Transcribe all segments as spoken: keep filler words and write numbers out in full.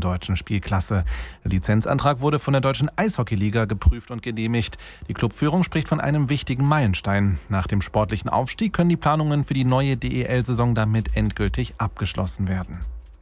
deutschen Spielklasse. Der Lizenzantrag wurde von der Deutschen Eishockeyliga geprüft und genehmigt. Die Clubführung spricht von einem wichtigen Meilenstein. Nach dem sportlichen Aufstieg können die Planungen für die neue D E L-Saison damit endgültig abgeschlossen werden.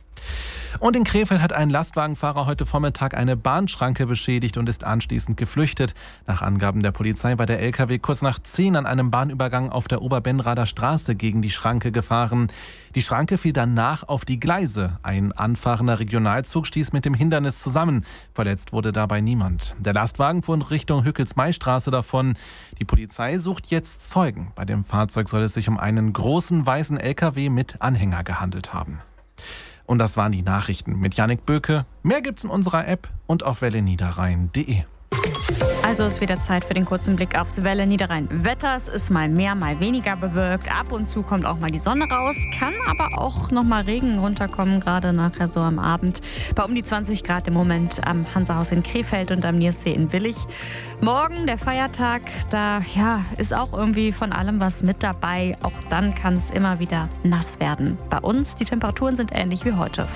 Und in Krefeld hat ein Lastwagenfahrer heute Vormittag eine Bahnschranke beschädigt und ist anschließend geflüchtet. Nach Angaben der Polizei war der L K W kurz nach zehn an einem Bahnübergang auf der Oberbenrader Straße gegen die Schranke gefahren. Die Schranke fiel danach auf die Gleise. Ein anfahrender Regionalzug stieß mit dem Hindernis zusammen. Verletzt wurde dabei niemand. Der Lastwagen fuhr Richtung Hückels-May-Straße davon. Die Polizei sucht jetzt Zeugen. Bei dem Fahrzeug soll es sich um einen großen weißen L K W mit Anhänger gehandelt haben. Und das waren die Nachrichten mit Jannik Böke. Mehr gibt's in unserer App und auf welle niederrhein punkt de. Also ist wieder Zeit für den kurzen Blick aufs Welle Niederrhein Wetter. Es ist mal mehr, mal weniger bewölkt. Ab und zu kommt auch mal die Sonne raus. Kann aber auch noch mal Regen runterkommen, gerade nachher so am Abend. Bei um die zwanzig Grad im Moment am Hansahaus in Krefeld und am Niersee in Willich. Morgen, der Feiertag, da ja, ist auch irgendwie von allem was mit dabei. Auch dann kann es immer wieder nass werden. Bei uns, die Temperaturen sind ähnlich wie heute.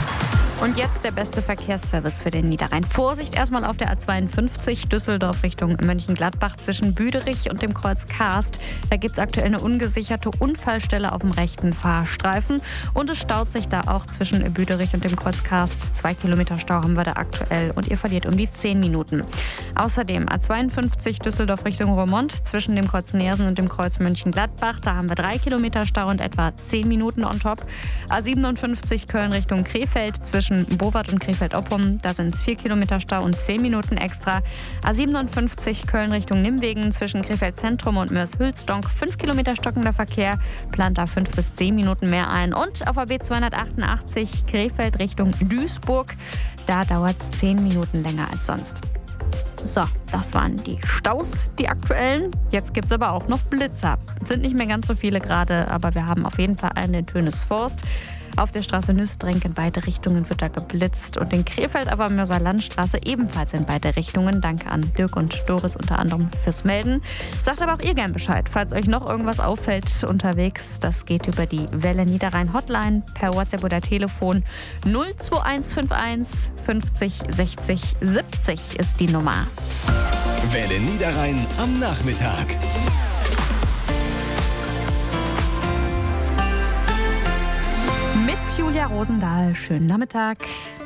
Und jetzt der beste Verkehrsservice für den Niederrhein. Vorsicht erstmal auf der A zweiundfünfzig Düsseldorf Richtung Mönchengladbach zwischen Büderich und dem Kreuz Karst. Da gibt es aktuell eine ungesicherte Unfallstelle auf dem rechten Fahrstreifen. Und es staut sich da auch zwischen Büderich und dem Kreuz Karst. Zwei Kilometer Stau haben wir da aktuell und ihr verliert um die zehn Minuten. Außerdem A zweiundfünfzig Düsseldorf Richtung Roermond zwischen dem Kreuz Neersen und dem Kreuz Mönchengladbach. Da haben wir drei Kilometer Stau und etwa zehn Minuten on top. A siebenundfünfzig Köln Richtung Krefeld zwischen Bowart und Krefeld-Oppum, da sind es vier Kilometer Stau und zehn Minuten extra. A siebenundfünfzig Köln Richtung Nimwegen zwischen Krefeld Zentrum und Mörs-Hülsdonk, fünf Kilometer stockender Verkehr, plant da fünf bis zehn Minuten mehr ein. Und auf A B zweihundertachtundachtzig Krefeld Richtung Duisburg, da dauert es zehn Minuten länger als sonst. So, das waren die Staus, die aktuellen. Jetzt gibt es aber auch noch Blitzer. Es sind nicht mehr ganz so viele gerade, aber wir haben auf jeden Fall einen in Tönes-Forst. Auf der Straße Nüstrenk in beide Richtungen wird da geblitzt und in Krefeld aber Mörser Landstraße ebenfalls in beide Richtungen. Danke an Dirk und Doris unter anderem fürs Melden. Sagt aber auch ihr gern Bescheid, falls euch noch irgendwas auffällt unterwegs. Das geht über die Welle Niederrhein Hotline per WhatsApp oder Telefon. null zwei eins fünf eins fünfzig sechzig siebzig ist die Nummer. Welle Niederrhein am Nachmittag. Mit Julia Rosendahl. Schönen Nachmittag.